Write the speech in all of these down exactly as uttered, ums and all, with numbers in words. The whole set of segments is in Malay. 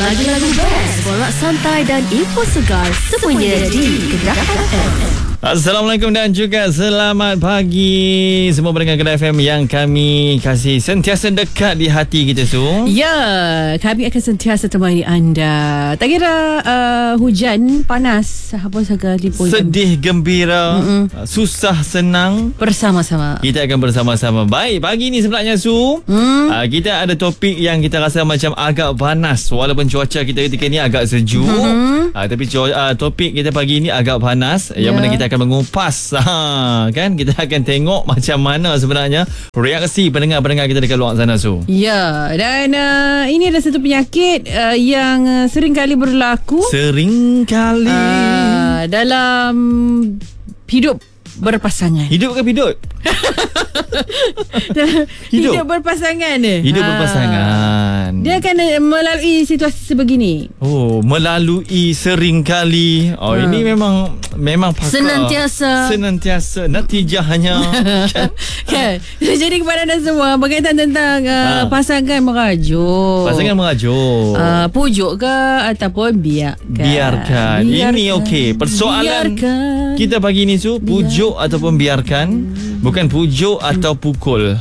Lagu-lagu best, borak santai dan info segar semuanya di Kedah F M. Assalamualaikum dan juga selamat pagi semua pendengar Kedah F M yang kami kasih sentiasa dekat di hati kita Su. Ya, kami akan sentiasa temani anda. Tak kira uh, hujan, panas, apa sekalipun. Sedih, gembira, Mm-mm. susah, senang, bersama-sama. kita akan bersama-sama. Baik, pagi ni sebenarnya Su, hmm. uh, kita ada topik yang kita rasa macam agak panas. Walaupun cuaca kita ketika ni agak sejuk, hmm. uh, tapi uh, topik kita pagi ni agak panas, yeah. yang mana kita akan mengupas, ha, kan, kita akan tengok macam mana sebenarnya reaksi pendengar-pendengar kita dekat luar sana Su. Ya, dan uh, ini adalah satu penyakit uh, yang uh, sering kali berlaku Sering kali uh, dalam hidup berpasangan. Hidup ke bidut? hidup. hidup berpasangan ni. Hidup ha. berpasangan. Dia akan melalui situasi sebegini. Oh, melalui sering kali. Oh, ha. ini memang memang pakar. Senantiasa. Senantiasa. Natijahnya. kan? kan? Jadi kepada anda semua berkaitan tentang uh, ha. pasangan merajuk. Pasangan merajuk. Uh, pujuk ke ataupun biarkan. Biarkan. biarkan. Ini okey. Persoalan biarkan. Kita pagi ni Su, pujuk biarkan. ataupun biarkan. Bukan pujuk atau pukul.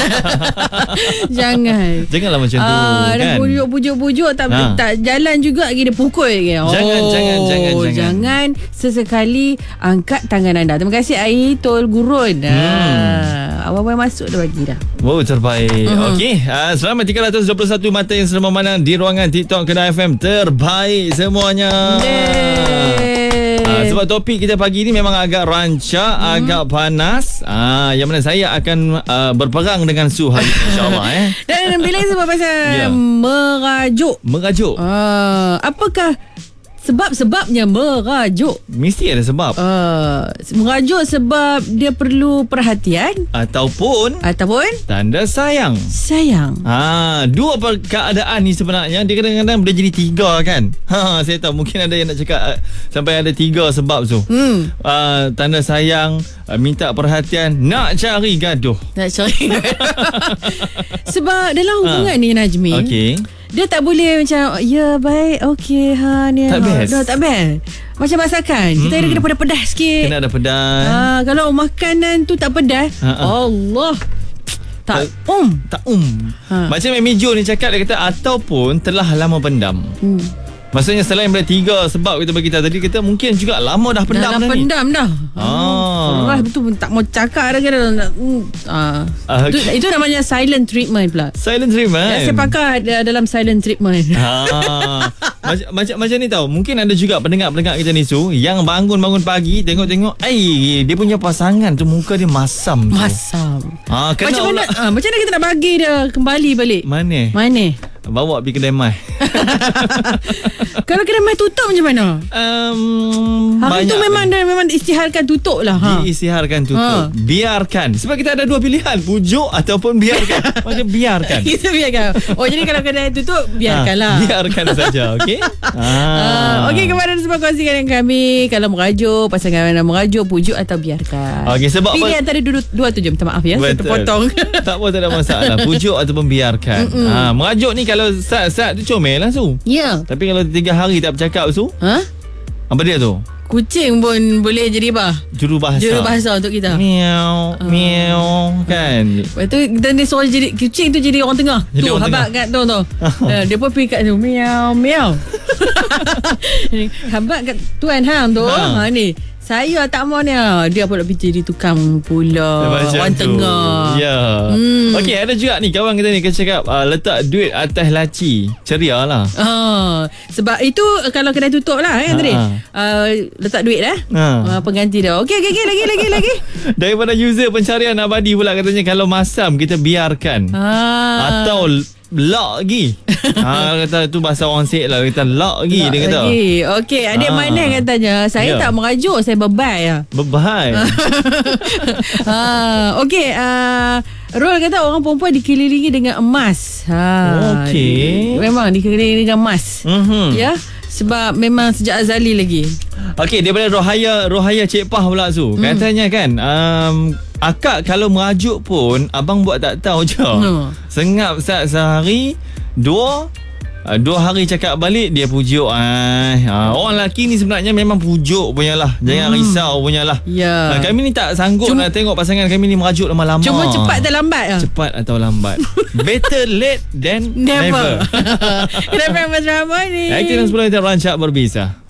Jangan. Janganlah macam tu, uh, kan. Pujuk-pujuk-pujuk tak, ha. tak jalan juga lagi dia pukul lagi. Oh, jangan, jangan, jangan, jangan. Jangan sesekali angkat tangan anda. Terima kasih Aitul Gurun. Hmm. Uh, awal-awal masuk dah bagi dah. Wow, terbaik. Uh-huh. Okey, uh, selamat tiga ratus dua puluh satu mata yang sedang memandang di ruangan TikTok Kedah F M. Terbaik semuanya. Uh, sebab topik kita pagi ni memang agak rancak, hmm. agak panas. Uh, yang mana saya akan uh, berperang dengan Su hari ini, insyaAllah. eh. Dan bila sebab pasal yeah. merajuk. Merajuk. Uh, apakah sebab-sebabnya merajuk? Mesti ada sebab. Uh, merajuk sebab dia perlu perhatian ataupun ataupun tanda sayang. Sayang. Ha, dua keadaan ni sebenarnya dia kadang-kadang boleh jadi tiga, kan. Ha, saya tahu mungkin ada yang nak cakap uh, sampai ada tiga sebab tu. Hmm. Uh, tanda sayang, uh, minta perhatian, nak cari gaduh. Nak cari gaduh. Sebab dalam hubungan ha. ni Najmi. Okey. Dia tak boleh macam ya baik okey ha ni tak ha, best. Dah, tak best. Macam masakan hmm. kita kena pedas-pedas sikit. Kena ada pedas. Ha, kalau makanan tu tak pedas, ha, ha. Allah tak um tak um. Ha. Macam Mijo ni cakap, dia kata ataupun telah lama pendam. Hmm. Maksudnya selain daripada tiga sebab kita bagi tahu tadi, kita mungkin juga lama dah pendam dah, dah, dah pendam ni. dah. Ah. Orang betul tak mau cakap dah kira nak. Ah. Uh, okay. Itu itu namanya silent treatment pula. Silent treatment. Ya, saya pakar dalam silent treatment. Ah. macam macam macam ni tahu. Mungkin ada juga pendengar-pendengar kita ni Su yang bangun-bangun pagi tengok-tengok, ai dia punya pasangan tu muka dia masam tu. Masam. Ah, macam mana ah, macam mana kita nak bagi dia kembali balik? Mana? Mana? Bawa pergi kedai mai. Kalau kedai mai tutup macam mana? Um, Hari tu memang dia memang isytiharkan tutup lah. Ha? Diisytiharkan tutup. Ha. Biarkan. Sebab kita ada dua pilihan, pujuk ataupun biarkan. Macam biarkan. Kita biarkan. Oh, jadi kalau kedai tutup, biarkanlah. Ha, biarkan saja, okey? Ah. Okey, kepada semua kongsikan dengan kami, kalau merajuk, pasangan mana merajuk, pujuk atau biarkan. Okey, sebab pilih antara dua, dua tu je. Minta maaf ya, saya terpotong. Tak apa, tak ada masalah. Pujuk ataupun biarkan. Ha, merajuk ni kalau saat-saat tu comel lah Su. Ya. Yeah. Tapi kalau tiga hari tak bercakap Su, ha? Apa dia tu? Kucing pun boleh jadi apa? Juru bahasa. Juru bahasa untuk kita. Miau, uh. miau, kan. Lepas tu kita ni suruh jadi kucing tu jadi orang tengah. Jadi tu habaq kat tu tu. uh, dia pun pergi kat tu miau, miau. Habaq kat tuan hang tu. Ha, ha ni. Saya tak mau ni. Dia pun nak pergi jadi tukang pula. Orang tengah. Ya. Hmm. Okey, ada juga ni kawan kita ni, kita cakap uh, letak duit atas laci. Ceria lah. Uh, sebab itu kalau kedai tutup lah kan tadi. Uh, letak duit lah. Uh, pengganti dia. Okey, okey, okey. Lagi, lagi, lagi. Daripada user pencarian abadi pula katanya, kalau masam kita biarkan. Ah. Atau lock lagi. Ha, kata tu bahasa orang Sik lah, kata lock lagi, dia kata. Okey, adik ha. Mana katanya, saya yeah. tak merajuk, saya bebai lah. Bebai. ha, okey, uh, Rol kata orang perempuan dikelilingi dengan emas. Ha, okey. Memang dikelilingi dengan emas. Mm-hmm. Ya. Sebab memang sejak azali lagi. Okey, daripada Rohaya Rohaya Cik Pah pula Su. Hmm. Katanya kan, um, akak kalau merajuk pun abang buat tak tahu je. Hmm. Sengap sat sehari dua uh, dua hari cakap balik dia pujuk. uh, uh, Orang lelaki ni sebenarnya memang pujuk punya lah. Jangan hmm. risau punya lah. Ya. uh, Kami ni tak sanggup Cuma, nak tengok pasangan kami ni merajuk lama-lama. Cuma cepat atau lambat lah. Cepat atau lambat. Better late than Never, never. Kenapa yang drama ni? Aktif dan sepuluh kita rancak berbisa.